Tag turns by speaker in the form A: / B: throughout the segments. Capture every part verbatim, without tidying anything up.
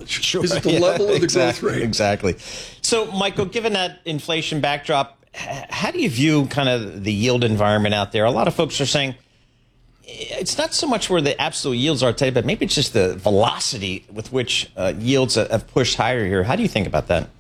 A: knowledge?
B: Sure,
A: Is it the
B: yeah,
A: level of the
B: exactly,
A: growth rate?
B: Exactly. So, Michael, given that inflation backdrop, how do you view kind of the yield environment out there? A lot of folks are saying it's not so much where the absolute yields are today, but maybe it's just the velocity with which uh, yields have pushed higher here. How do you think about that?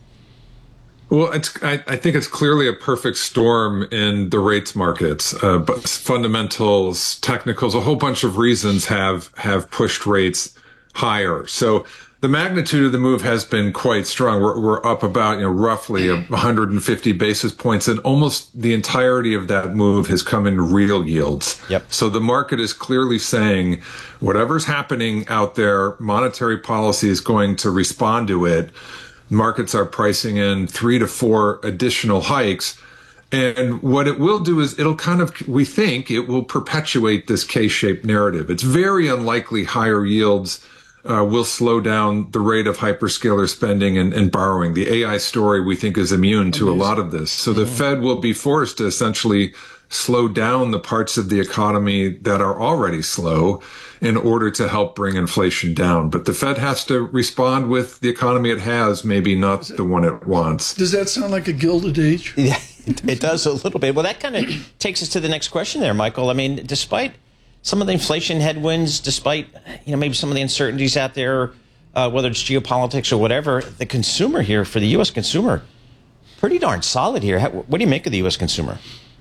C: Well, it's, I, I think it's clearly a perfect storm in the rates markets. Uh, but fundamentals, technicals, a whole bunch of reasons have have pushed rates higher. So the magnitude of the move has been quite strong. We're, we're up about, you know, roughly one hundred fifty basis points, and almost the entirety of that move has come in real yields.
B: Yep.
C: So the market is clearly saying whatever's happening out there, monetary policy is going to respond to it. Markets are pricing in three to four additional hikes. And what it will do is it'll kind of, we think it will perpetuate this K-shaped narrative. It's very unlikely higher yields uh, will slow down the rate of hyperscaler spending and, and borrowing. The A I story, we think, is immune to Amazing. a lot of this. So the mm-hmm. Fed will be forced to essentially slow down the parts of the economy that are already slow in order to help bring inflation down. But the Fed has to respond with the economy it has, maybe not the one it wants.
A: Does that sound like a Gilded Age?
B: Yeah, it, it does a little bit. Well, that kind of takes us to the next question there, Michael. I mean, despite some of the inflation headwinds, despite, you know, maybe some of the uncertainties out there, uh, whether it's geopolitics or whatever, the consumer here, for the U S consumer, pretty darn solid here. How, what do you make of the U S consumer?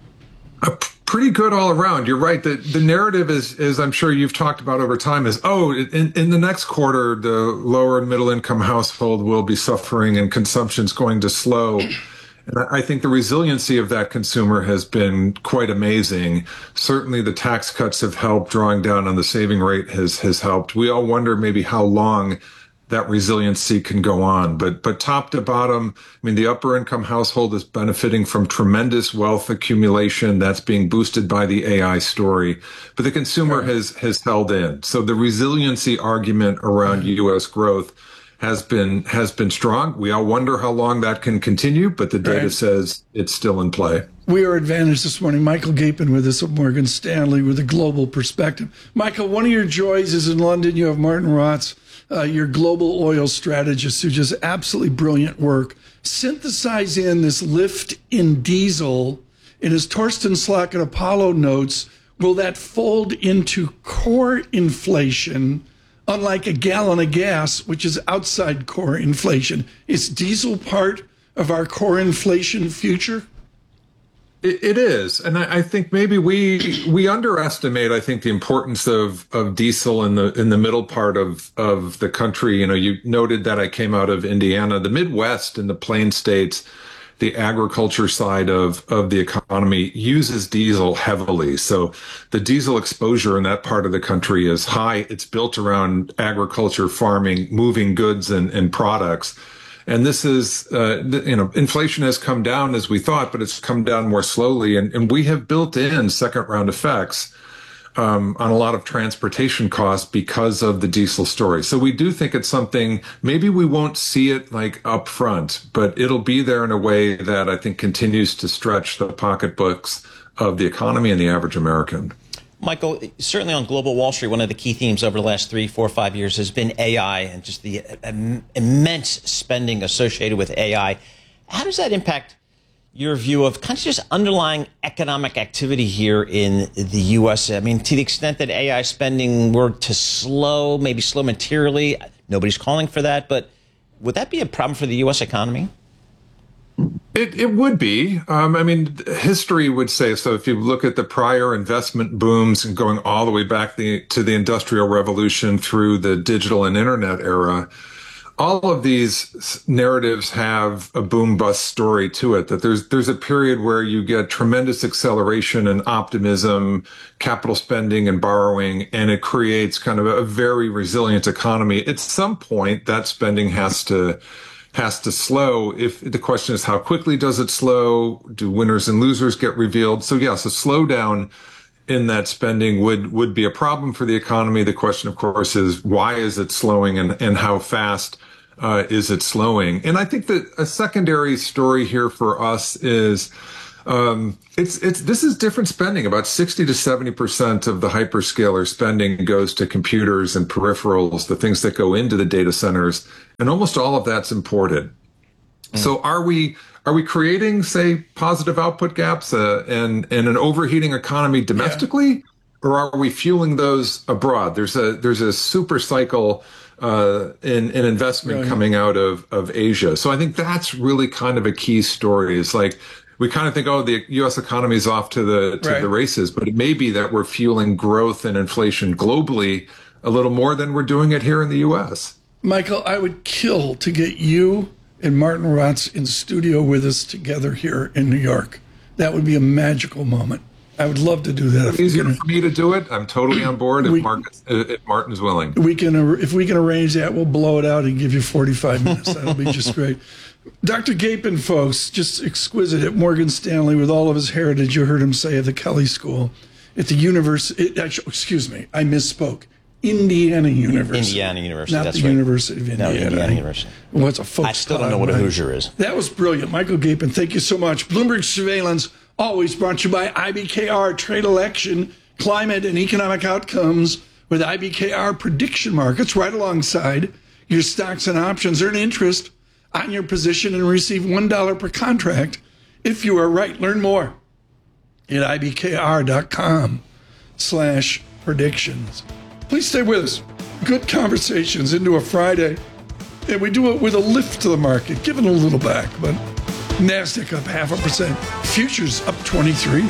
C: Uh, pretty good all around. You're right. The the narrative is, is I'm sure you've talked about over time, is, oh, in, in the next quarter, the lower and middle income household will be suffering and consumption's going to slow. And I think the resiliency of that consumer has been quite amazing. Certainly the tax cuts have helped. Drawing down on the saving rate has, has helped. We all wonder maybe how long that resiliency can go on. But but top to bottom, I mean, the upper income household is benefiting from tremendous wealth accumulation that's being boosted by the A I story. But the consumer has has held in. So the resiliency argument around U S growth has been has been strong. We all wonder how long that can continue, but the data right. says it's still in play.
A: We are advantaged this morning. Michael Gapin with us at Morgan Stanley with a global perspective. Michael, one of your joys is in London. You have Martin Rotz, Uh, your global oil strategist, who does absolutely brilliant work, synthesize in this lift in diesel. And as Torsten Slok at Apollo notes, will that fold into core inflation, unlike a gallon of gas, which is outside core inflation? Is diesel part of our core inflation future?
C: It, it is. And I, I think maybe we we underestimate, I think, the importance of, of diesel in the in the middle part of, of the country. You know, you noted that I came out of Indiana. The Midwest and the Plain States, the agriculture side of, of the economy uses diesel heavily. So the diesel exposure in that part of the country is high. It's built around agriculture, farming, moving goods and, and products. And this is, uh, you know, inflation has come down as we thought, but it's come down more slowly. And, and we have built in second round effects um, on a lot of transportation costs because of the diesel story. So we do think it's something, maybe we won't see it like up front, but it'll be there in a way that I think continues to stretch the pocketbooks of the economy and the average American.
B: Michael, certainly on Global Wall Street, one of the key themes over the last three, four, five years has been A I and just the um, immense spending associated with A I. How does that impact your view of kind of just underlying economic activity here in the U S? I mean, to the extent that A I spending were to slow, maybe slow materially, nobody's calling for that, but would that be a problem for the U S economy?
C: It it would be. Um, I mean, history would say so. If you look at the prior investment booms and going all the way back the, to the Industrial Revolution through the digital and internet era, all of these narratives have a boom bust story to it. That there's there's a period where you get tremendous acceleration and optimism, capital spending and borrowing, and it creates kind of a very resilient economy. At some point, that spending has to. has to slow. If the question is how quickly does it slow? Do winners and losers get revealed? So yes, a slowdown in that spending would, would be a problem for the economy. The question, of course, is why is it slowing and, and how fast uh, is it slowing? And I think that a secondary story here for us is um, it's it's this is different spending. About sixty to seventy percent of the hyperscaler spending goes to computers and peripherals, the things that go into the data centers. and almost all of that's imported. Mm. So are we are we creating, say, positive output gaps uh, and and an overheating economy domestically, yeah. or are we fueling those abroad? There's a there's a super cycle uh, in in investment right. coming out of of Asia. So I think that's really kind of a key story. It's like we kind of think, oh, the U S economy is off to the to right. the races, but it may be that we're fueling growth and inflation globally a little more than we're doing it here in the U S.
A: Michael, I would kill to get you and Martin Rotz in studio with us together here in New York. That would be a magical moment. I would love to do that.
C: It's easier for me to do it. I'm totally on board if, we, Mark, if Martin's willing.
A: We can, if we can arrange that, we'll blow it out and give you forty-five minutes. That'll be just great. Doctor Gapin, folks, just exquisite at Morgan Stanley with all of his heritage. You heard him say at the Kelley School, at the university. Actually, excuse me, I misspoke. Indiana University.
B: Indiana University,
A: not
B: that's
A: the
B: right.
A: University of Indiana.
B: No, Indiana University.
A: What's a folks?
B: I still don't know what a Hoosier is.
A: That was brilliant. Michael Gapin, thank you so much. Bloomberg Surveillance, always brought to you by I B K R, Trade Election, Climate and Economic Outcomes with I B K R prediction markets right alongside your stocks and options. Earn interest on your position and receive one dollar per contract if you are right. Learn more at ibkr.com slash predictions. Please stay with us. Good conversations into a Friday. And we do it with a lift to the market, giving a little back, but NASDAQ up half a percent. Futures up twenty-three.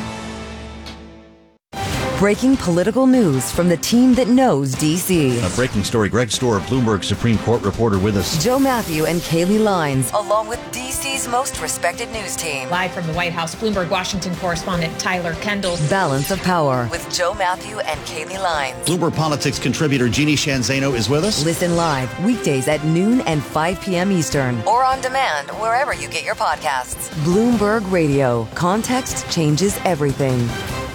D: Breaking political news from the team that knows D C.
E: A breaking story. Greg Stohr, Bloomberg Supreme Court reporter with us.
D: Joe Matthew and Kaylee Lines, along with D C's most respected news team.
F: Live from the White House, Bloomberg Washington correspondent Tyler Kendall.
D: Balance of Power with Joe Matthew and Kaylee Lines.
E: Bloomberg Politics contributor Jeannie Shanzano is with us.
D: Listen live weekdays at noon and five p.m. Eastern. Or on demand wherever you get your podcasts. Bloomberg Radio. Context changes everything.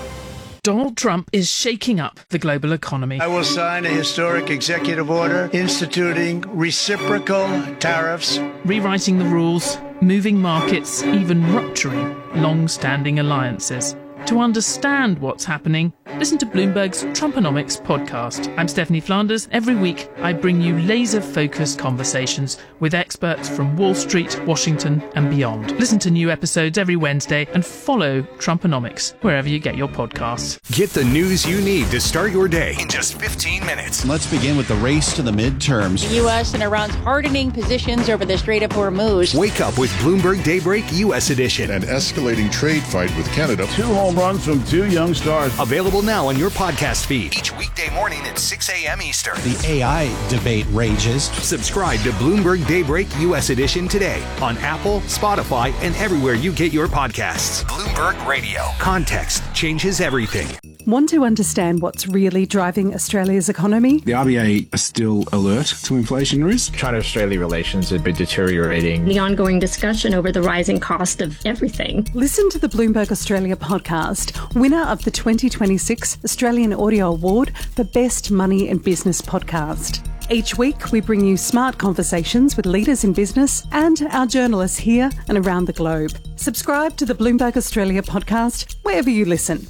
G: Donald Trump is shaking up the global economy.
H: I will sign a historic executive order instituting reciprocal tariffs,
G: rewriting the rules, moving markets, even rupturing long-standing alliances. To understand what's happening, listen to Bloomberg's Trumponomics podcast. I'm Stephanie Flanders. Every week, I bring you laser-focused conversations with experts from Wall Street, Washington, and beyond. Listen to new episodes every Wednesday and follow Trumponomics wherever you get your podcasts.
I: Get the news you need to start your day in just fifteen minutes.
E: Let's begin with the race to the midterms.
J: The U S and Iran's hardening positions over the Strait of Hormuz.
I: Wake up with Bloomberg Daybreak U S Edition.
K: An escalating trade fight with Canada.
L: Two home runs from two young stars.
I: Available now on your podcast feed. Each weekday morning at six a.m. Eastern.
E: The A I debate rages.
I: Subscribe to Bloomberg Daybreak U S Edition today on Apple, Spotify, and everywhere you get your podcasts. Bloomberg Radio. Context changes everything.
M: Want to understand what's really driving Australia's economy?
N: The R B A are still alert to inflation risk.
O: China-Australia relations have been deteriorating.
P: The ongoing discussion over the rising cost of everything.
M: Listen to the Bloomberg Australia podcast, winner of the twenty twenty-six Australian Audio Award for Best Money and Business Podcast. Each week, we bring you smart conversations with leaders in business and our journalists here and around the globe. Subscribe to the Bloomberg Australia podcast wherever you listen.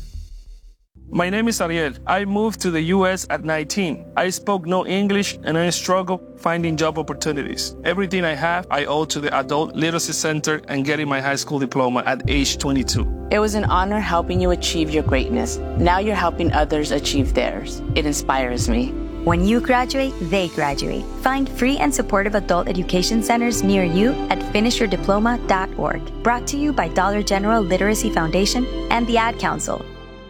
Q: My name is Ariel. I moved to the U S at nineteen. I spoke no English and I struggled finding job opportunities. Everything I have, I owe to the Adult Literacy Center and getting my high school diploma at age twenty-two.
R: It was an honor helping you achieve your greatness. Now you're helping others achieve theirs. It inspires me.
S: When you graduate, they graduate. Find free and supportive adult education centers near you at finish your diploma dot org. Brought to you by Dollar General Literacy Foundation and the Ad Council.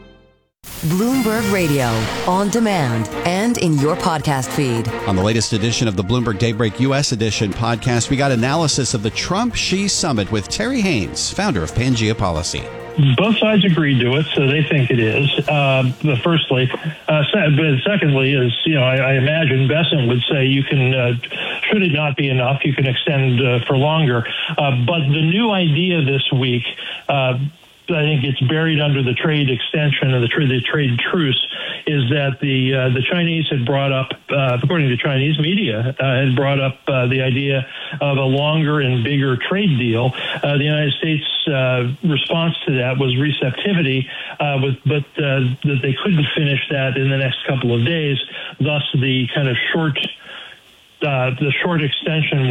D: Bloomberg Radio, on demand and in your podcast feed.
E: On the latest edition of the Bloomberg Daybreak U S Edition podcast, we got analysis of the Trump-Xi summit with Terry Haynes, founder of Pangea Policy.
T: Both sides agreed to it, so they think it is. Uh, but firstly, uh, but secondly, is you know, I, I imagine Bessent would say you can, uh, should it not be enough, you can extend uh, for longer. Uh, but the new idea this week, uh, I think it's buried under the trade extension or the trade, the trade truce, is that the uh, the Chinese had brought up, uh, according to Chinese media, uh, had brought up uh, the idea of a longer and bigger trade deal. Uh, the United States' uh, response to that was receptivity, uh, with, but uh, that they couldn't finish that in the next couple of days. Thus, the kind of short uh, the short extension